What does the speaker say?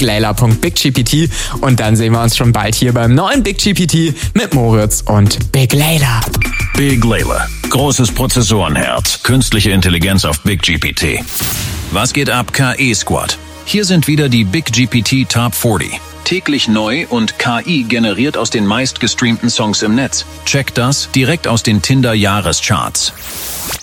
biglayla.biggpt und dann sehen wir uns schon bald hier beim neuen Big GPT mit Moritz und Big Layla. Big Layla. Großes Prozessorenherz. Künstliche Intelligenz auf BigGPT. Was geht ab, KI-Squad? Hier sind wieder die BigGPT Top 40. Täglich neu und KI generiert aus den meistgestreamten Songs im Netz. Checkt das direkt aus den Tinder-Jahrescharts.